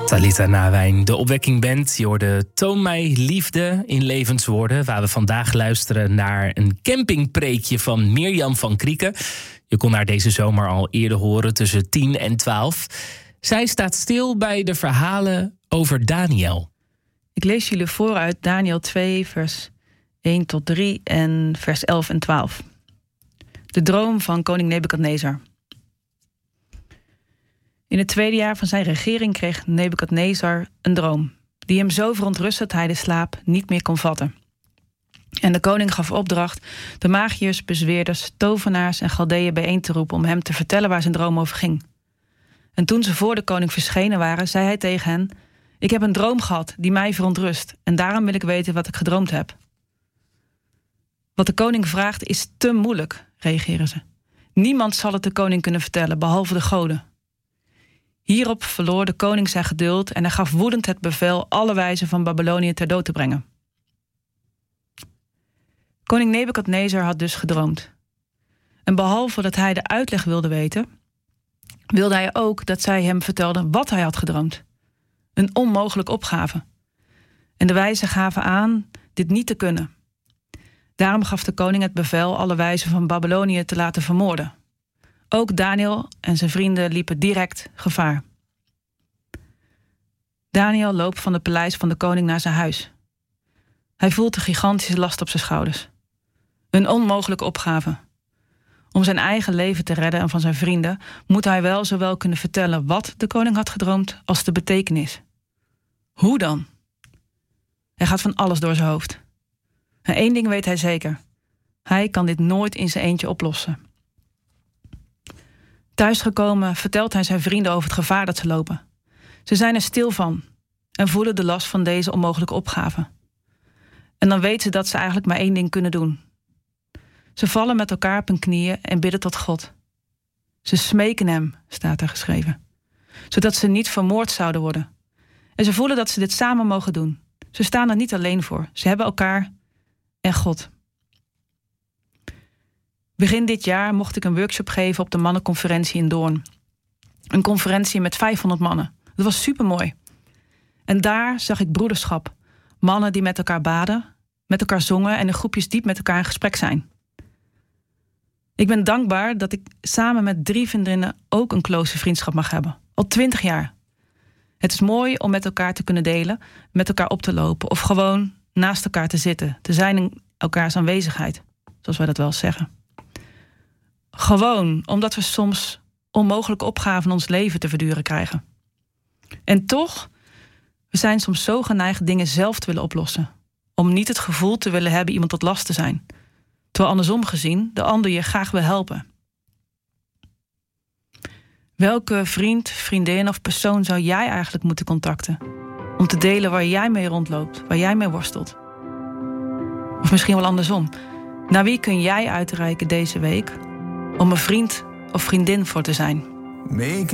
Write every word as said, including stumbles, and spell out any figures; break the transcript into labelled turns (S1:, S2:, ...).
S1: Talita Nawijn, de Opwekking-band. Je hoorde Toon mij liefde in levenswoorden, waar we vandaag luisteren naar een campingpreekje van Mirjam van Krieken. Je kon haar deze zomer al eerder horen tussen tien en twaalf. Zij staat stil bij de verhalen over Daniel.
S2: Ik lees jullie voor uit Daniel twee, vers één tot drie en vers elf en twaalf. De droom van koning Nebukadnezar. In het tweede jaar van zijn regering kreeg Nebukadnezar een droom, die hem zo verontrustte dat hij de slaap niet meer kon vatten. En de koning gaf opdracht de magiërs, bezweerders, tovenaars en Galdeeën bijeen te roepen om hem te vertellen waar zijn droom over ging. En toen ze voor de koning verschenen waren, zei hij tegen hen: ik heb een droom gehad die mij verontrust en daarom wil ik weten wat ik gedroomd heb. Wat de koning vraagt is te moeilijk, reageren ze. Niemand zal het de koning kunnen vertellen, behalve de goden. Hierop verloor de koning zijn geduld en hij gaf woedend het bevel alle wijzen van Babylonië ter dood te brengen. Koning Nebukadnezar had dus gedroomd. En behalve dat hij de uitleg wilde weten, wilde hij ook dat zij hem vertelden wat hij had gedroomd. Een onmogelijke opgave. En de wijzen gaven aan dit niet te kunnen. Daarom gaf de koning het bevel alle wijzen van Babylonië te laten vermoorden. Ook Daniel en zijn vrienden liepen direct gevaar. Daniel loopt van het paleis van de koning naar zijn huis. Hij voelt een gigantische last op zijn schouders. Een onmogelijke opgave. Om zijn eigen leven te redden en van zijn vrienden moet hij wel zowel kunnen vertellen wat de koning had gedroomd als de betekenis. Hoe dan? Er gaat van alles door zijn hoofd. En één ding weet hij zeker. Hij kan dit nooit in zijn eentje oplossen. Thuisgekomen vertelt hij zijn vrienden over het gevaar dat ze lopen. Ze zijn er stil van en voelen de last van deze onmogelijke opgave. En dan weten ze dat ze eigenlijk maar één ding kunnen doen. Ze vallen met elkaar op hun knieën en bidden tot God. Ze smeken hem, staat er geschreven, zodat ze niet vermoord zouden worden. En ze voelen dat ze dit samen mogen doen. Ze staan er niet alleen voor. Ze hebben elkaar en God. Begin dit jaar mocht ik een workshop geven op de mannenconferentie in Doorn. Een conferentie met vijfhonderd mannen. Dat was supermooi. En daar zag ik broederschap. Mannen die met elkaar baden, met elkaar zongen en in groepjes diep met elkaar in gesprek zijn. Ik ben dankbaar dat ik samen met drie vriendinnen ook een close vriendschap mag hebben. Al twintig jaar. Het is mooi om met elkaar te kunnen delen, met elkaar op te lopen of gewoon naast elkaar te zitten, te zijn in elkaars aanwezigheid, zoals wij dat wel zeggen. Gewoon omdat we soms onmogelijke opgaven in ons leven te verduren krijgen. En toch, we zijn soms zo geneigd dingen zelf te willen oplossen. Om niet het gevoel te willen hebben iemand tot last te zijn. Terwijl andersom gezien de ander je graag wil helpen. Welke vriend, vriendin of persoon zou jij eigenlijk moeten contacten? Om te delen waar jij mee rondloopt, waar jij mee worstelt. Of misschien wel andersom. Naar wie kun jij uitreiken deze week om een vriend of vriendin voor te zijn?